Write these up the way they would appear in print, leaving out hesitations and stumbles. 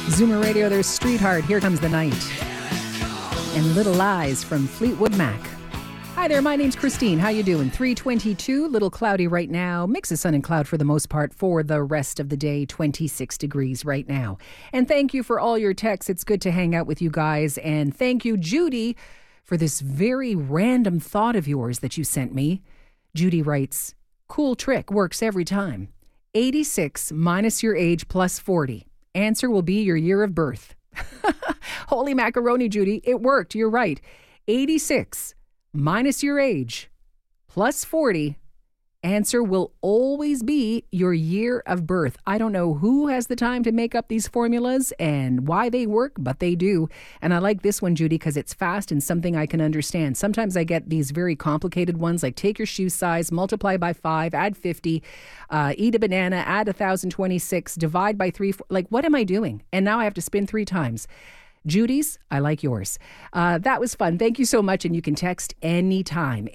Zoomer Radio, there's Street Heart, Here Comes the Night. And Little Lies from Fleetwood Mac. Hi there, my name's Christine. How you doing? 3:22, little cloudy right now. Mix of sun and cloud for the most part for the rest of the day. 26 degrees right now. And thank you for all your texts. It's good to hang out with you guys. And thank you, Judy, for this very random thought of yours that you sent me. Judy writes, cool trick, works every time. 86 minus your age plus 40. Answer will be your year of birth. Holy macaroni, Judy. It worked. You're right. 86 minus your age plus 40. Answer will always be your year of birth. I don't know who has the time to make up these formulas and why they work, but they do. And I like this one, Judy, because it's fast and something I can understand. Sometimes I get these very complicated ones, like take your shoe size, multiply by 5, add 50, eat a banana, add 1,026, divide by 3. Like, what am I doing? And now I have to spin 3 times. Judy's, I like yours. That was fun. Thank you so much. And you can text anytime.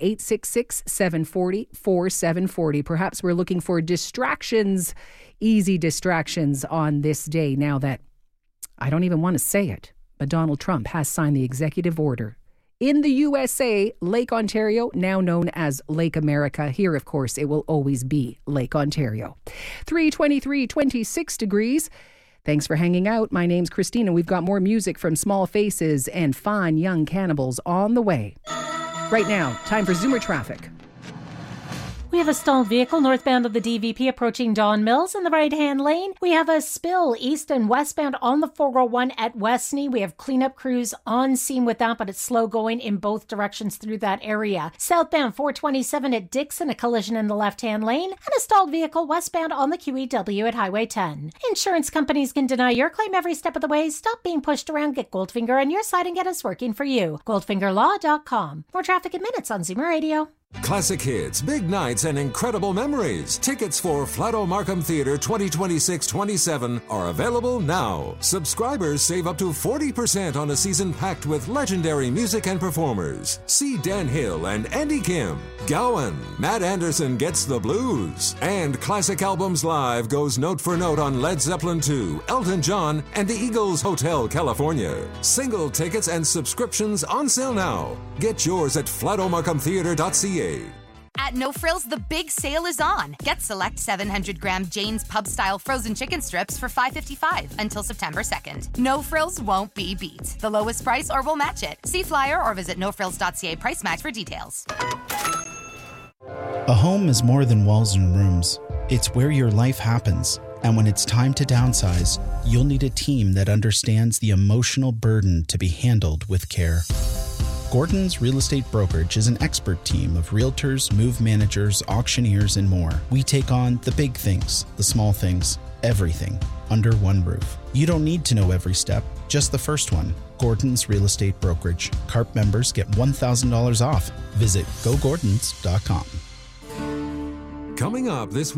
866-740-4740. Perhaps we're looking for distractions, easy distractions on this day. Now that I don't even want to say it, but Donald Trump has signed the executive order. In the USA, Lake Ontario, now known as Lake America. Here, of course, it will always be Lake Ontario. 3:23, 26 degrees. Thanks for hanging out. My name's Christina. We've got more music from Small Faces and Fine Young Cannibals on the way. Right now, time for Zoomer Traffic. We have a stalled vehicle northbound of the DVP approaching Don Mills in the right-hand lane. We have a spill east and westbound on the 401 at Westney. We have cleanup crews on scene with that, but it's slow going in both directions through that area. Southbound 427 at Dixon, a collision in the left-hand lane, and a stalled vehicle westbound on the QEW at Highway 10. Insurance companies can deny your claim every step of the way. Stop being pushed around. Get Goldfinger on your side and get us working for you. GoldfingerLaw.com. More traffic in minutes on Zoomer Radio. Classic hits, big nights, and incredible memories. Tickets for Flato Markham Theatre 2026-27 are available now. Subscribers save up to 40% on a season packed with legendary music and performers. See Dan Hill and Andy Kim, Gowan, Matt Anderson Gets the Blues, and Classic Albums Live goes note for note on Led Zeppelin II, Elton John, and the Eagles Hotel California. Single tickets and subscriptions on sale now. Get yours at flatomarkhamtheatre.ca. At No Frills, the big sale is on. Get select 700-gram Jane's Pub-style frozen chicken strips for $5.55 until September 2nd. No Frills won't be beat. The lowest price or we'll match it. See flyer or visit nofrills.ca price match for details. A home is more than walls and rooms. It's where your life happens. And when it's time to downsize, you'll need a team that understands the emotional burden to be handled with care. Gordon's Real Estate Brokerage is an expert team of realtors, move managers, auctioneers, and more. We take on the big things, the small things, everything under one roof. You don't need to know every step, just the first one. Gordon's Real Estate Brokerage. CARP members get $1,000 off. Visit gogordons.com. Coming up this week.